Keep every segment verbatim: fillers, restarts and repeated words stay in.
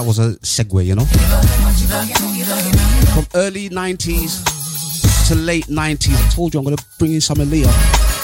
that was a segue, you know. From early nineties to late nineties, I told you I'm going to bring in some Aaliyah.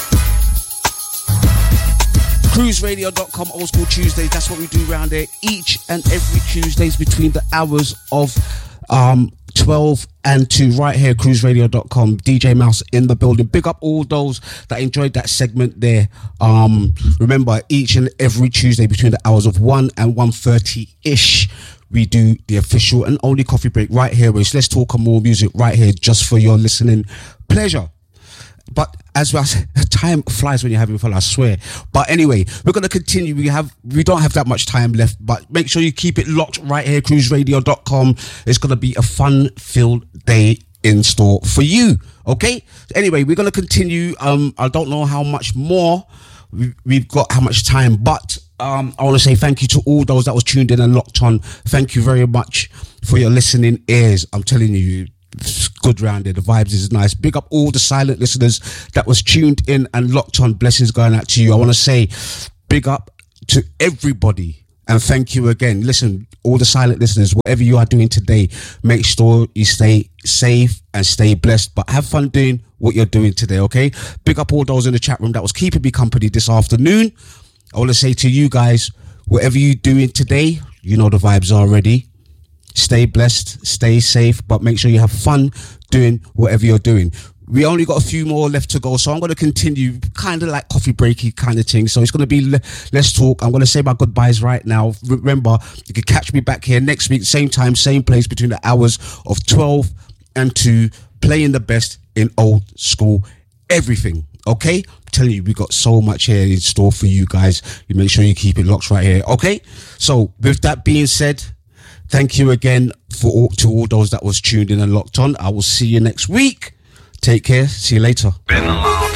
cruise radio dot com, Old School Tuesdays. That's what we do around there each and every Tuesdays between the hours of um, twelve and two, right here, cruise radio dot com. D J Mouse in the building. Big up all those that enjoyed that segment there. Um, remember, each and every Tuesday between the hours of one and one thirty-ish, we do the official and only coffee break right here, which Let's Talk and More Music right here, just for your listening pleasure. But as I said, time flies when you're having fun, I swear. But anyway, we're going to continue. We have, we don't have that much time left, but make sure you keep it locked right here, cruise radio dot com. It's going to be a fun-filled day in store for you, okay? Anyway, we're going to continue. Um, I don't know how much more we, we've got, how much time, but um, I want to say thank you to all those that was tuned in and locked on. Thank you very much for your listening ears. I'm telling you, it's good round there. The vibes is nice. Big up all the silent listeners that was tuned in and locked on. Blessings going out to you. I want to say big up to everybody and thank you again. Listen, all the silent listeners, whatever you are doing today, make sure you stay safe and stay blessed, but have fun doing what you're doing today, okay? Big up all those in the chat room that was keeping me company this afternoon. I want to say to you guys, whatever you're doing today, you know the vibes already. Stay blessed, stay safe, but make sure you have fun doing whatever you're doing. We only got a few more left to go, so I'm going to continue kind of like coffee breaky kind of thing. So it's going to be le- Let's Talk. I'm going to say my goodbyes right now. Remember, you can catch me back here next week, same time, same place, between the hours of twelve and two, playing the best in old school everything. Okay? I'm telling you, we got so much here in store for you guys. You make sure you keep it locked right here. Okay? So with that being said, thank you again for all, to all those that was tuned in and locked on. I will see you next week. Take care. See you later. Been a long